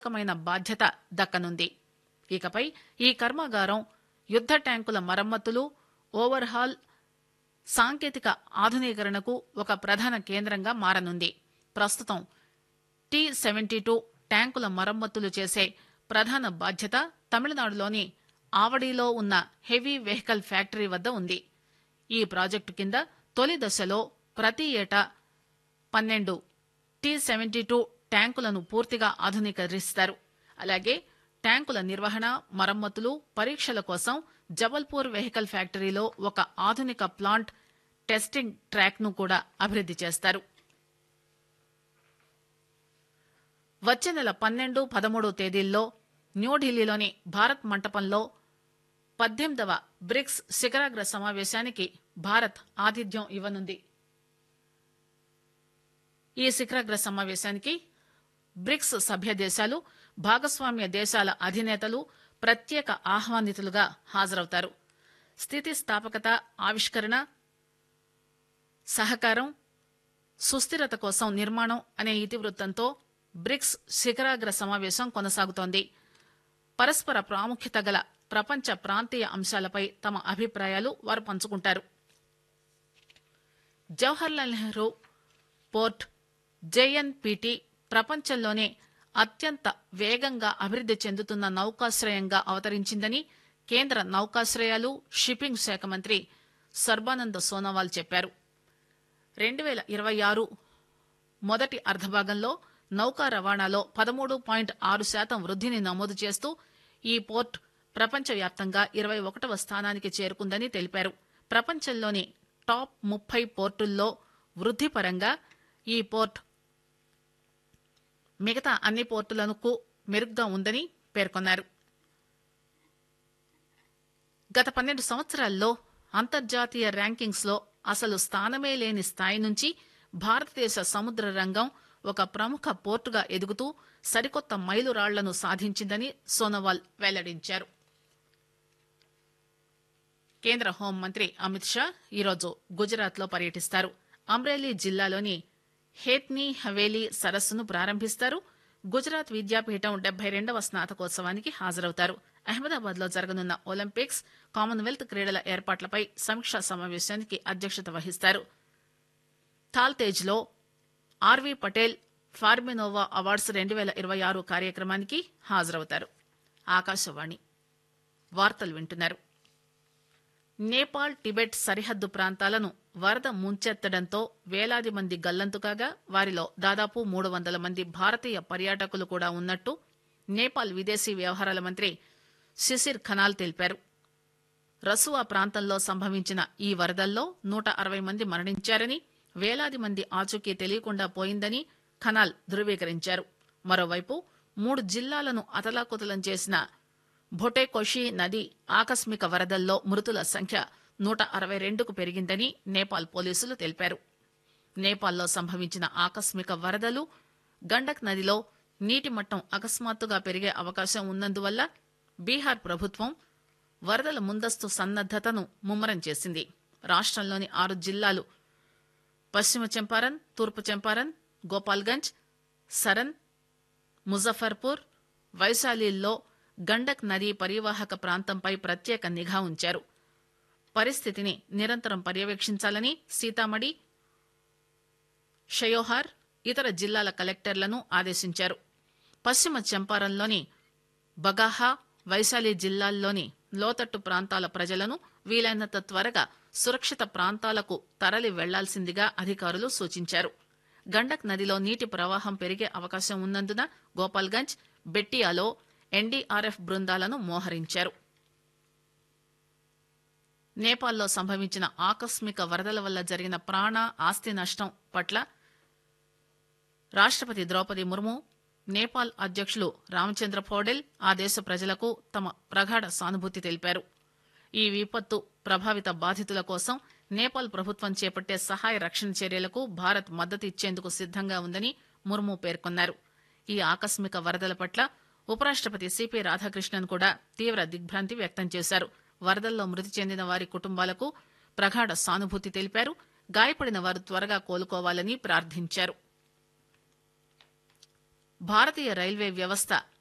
కీలకమైన బాధ్యత దక్కనుంది. ఇకపై ఈ కర్మాగారం యుద్ద ట్యాంకుల మరమ్మతులు, ఓవర్హాల్, సాంకేతిక ఆధునీకరణకు ఒక ప్రధాన కేంద్రంగా మారనుంది. ప్రస్తుతం T-72 ట్యాంకుల మరమ్మతులు చేసే ప్రధాన బాధ్యత తమిళనాడులోని ఆవడిలో ఉన్న హెవీ వెహికల్ ఫ్యాక్టరీ వద్ద ఉంది. ఈ ప్రాజెక్టు కింద తొలి దశలో ప్రతి ఏటా 12 T-72 ట్యాంకులను పూర్తిగా ఆధునీకరిస్తారు. అలాగే ట్యాంకుల నిర్వహణ, మరమ్మతులు, పరీక్షల కోసం జబల్పూర్ వెహికల్ ఫ్యాక్టరీలో ఒక ఆధునిక ప్లాంట్ టెస్టింగ్ ట్రాక్ ను కూడా అభివృద్ది చేస్తారు. వచ్చే నెల 12, 13 తేదీల్లో న్యూఢిల్లీలోని భారత్ మంటపంలో 18వ బ్రిక్స్ శిఖరాగ్ర సమావేశానికి భారత్ ఆతిథ్యం ఇవ్వనుంది. ఈ శిఖరాగ్ర సమావేశానికి బ్రిక్స్ సభ్య దేశాలు, భాగస్వామ్య దేశాల అధినేతలు ప్రత్యేక ఆహ్వానితులుగా హాజరవుతారు. స్థితిస్థాపకత, ఆవిష్కరణ, సహకారం, సుస్థిరత కోసం నిర్మాణం అనే ఇతివృత్తంతో బ్రిక్స్ శిఖరాగ్ర సమావేశం కొనసాగుతోంది. పరస్పర ప్రాముఖ్యత గల ప్రపంచ ప్రాంతీయ అంశాలపై తమ అభిప్రాయాలు వారు పంచుకుంటారు. జవహర్లాల్ నెహ్రూ పోర్ట్ JNPT ప్రపంచంలోనే అత్యంత వేగంగా అభివృద్ది చెందుతున్న నౌకాశ్రయంగా అవతరించిందని కేంద్ర నౌకాశ్రయాలు, షిప్పింగ్ శాఖ మంత్రి సర్బానంద్ సోనోవాల్ చెప్పారు. 2026 మొదటి అర్ధభాగంలో నౌకా రవాణాలో 13.6% వృద్ధిని నమోదు చేస్తూ ఈ పోర్ట్ ప్రపంచవ్యాప్తంగా 21వ స్థానానికి చేరుకుందని తెలిపారు. ప్రపంచంలోని టాప్ 30 పోర్టుల్లో వృద్ధి పరంగా ఈ పోర్ట్ మిగతా అన్ని పోర్టులకు మెరుగ్గా ఉందని పేర్కొన్నారు. గత 12 సంవత్సరాల్లో అంతర్జాతీయ ర్యాంకింగ్స్ లో అసలు స్థానమే లేని స్థాయి నుంచి భారతదేశ సముద్ర రంగం ఒక ప్రముఖ పోర్టుగా ఎదుగుతూ సరికొత్త మైలురాళ్లను సాధించిందని సోనోవాల్ వెల్లడించారు. కేంద్ర హోంమంత్రి అమిత్ షా ఈరోజు గుజరాత్ లో పర్యటిస్తారు. అమ్రేలీ జిల్లాలోని హేత్నీ హవేలీ సరస్సును ప్రారంభిస్తారు. గుజరాత్ విద్యాపీఠం 72వ స్నాతకోత్సవానికి హాజరవుతారు. అహ్మదాబాద్ లో జరగనున్న ఒలింపిక్స్, కామన్వెల్త్ క్రీడల ఏర్పాట్లపై సమీక్షా సమావేశానికి అధ్యక్షత వహిస్తారు. థాల్తేజ్ లో ఆర్వీ పటేల్ ఫార్మినోవా అవార్డ్స్ 2026 కార్యక్రమానికి హాజరవుతారు. ఆకాశవాణి వార్తలు వింటున్నారు. నేపాల్, టిబెట్ సరిహద్దు ప్రాంతాలను వరద ముంచెత్తడంతో వేలాది మంది గల్లంతు కాగా వారిలో దాదాపు 300 మంది భారతీయ పర్యాటకులు కూడా ఉన్నట్టు నేపాల్ విదేశీ వ్యవహారాల మంత్రి శిశిర్ ఖనాల్ తెలిపారు. రసువా ప్రాంతంలో సంభవించిన ఈ వరదల్లో 160 మంది మరణించారని, వేలాది మంది ఆచూకీ తెలియకుండా పోయిందని ఖనాల్ ధృవీకరించారు. మరోవైపు 3 జిల్లాలను అతలాకుతలం చేసిన భొటేకోషి నది ఆకస్మిక వరదల్లో మృతుల సంఖ్య 162కు పెరిగిందని నేపాల్ పోలీసులు తెలిపారు. నేపాల్లో సంభవించిన ఆకస్మిక వరదలు, గండక్ నదిలో నీటి మట్టం అకస్మాత్తుగా పెరిగే అవకాశం ఉన్నందువల్ల బీహార్ ప్రభుత్వం వరదల ముందస్తు సన్నద్దతను ముమ్మరం చేసింది. రాష్ట్రంలోని 6 జిల్లాలు పశ్చిమ చంపారన్, తూర్పు చంపారన్, గోపాల్గంజ్, సరన్, ముజఫర్పూర్, వైశాలిల్లో గండక్ నదీ పరివాహక ప్రాంతంపై ప్రత్యేక నిఘా ఉంచారు. పరిస్థితిని నిరంతరం పర్యవేక్షించాలని సీతామఢి, షయోహార్, ఇతర జిల్లాల కలెక్టర్లను ఆదేశించారు. పశ్చిమ చంపారన్లోని బగాహా, వైశాలి జిల్లాల్లోని లోతట్టు ప్రాంతాల ప్రజలను వీలైనంత త్వరగా సురక్షిత ప్రాంతాలకు తరలి వెళ్లాల్సిందిగా అధికారులు సూచించారు. గండక్ నదిలో నీటి ప్రవాహం పెరిగే అవకాశం ఉన్నందున గోపాల్గంజ్, బెట్టియాలో ఎన్డీఆర్ఎఫ్ బృందాలను మోహరించారు. నేపాల్లో సంభవించిన ఆకస్మిక వరదల వల్ల జరిగిన ప్రాణ, ఆస్తి నష్టం పట్ల రాష్ట్రపతి ద్రౌపది ముర్ము, నేపాల్ అధ్యక్షులు రామచంద్ర పౌడెల్ ఆ దేశ ప్రజలకు తమ ప్రగాఢ సానుభూతి తెలిపారు. ఈ విపత్తు ప్రభావిత బాధితుల కోసం నేపాల్ ప్రభుత్వం చేపట్టే సహాయ రక్షణ చర్యలకు భారత్ మద్దతు ఇచ్చేందుకు సిద్దంగా ఉందని ముర్ము పేర్కొన్నారు. ఈ ఆకస్మిక వరదల పట్ల ఉపరాష్ట్రపతి సిపి రాధాకృష్ణన్ కూడా తీవ్ర దిగ్భ్రాంతి వ్యక్తం చేశారు. వరదల్లో మృతి చెందిన వారి కుటుంబాలకు ప్రగాఢ సానుభూతి తెలిపారు. గాయపడిన వారు త్వరగా కోలుకోవాలని ప్రార్థించారు. భారతీయ రైల్వే వ్యవస్థ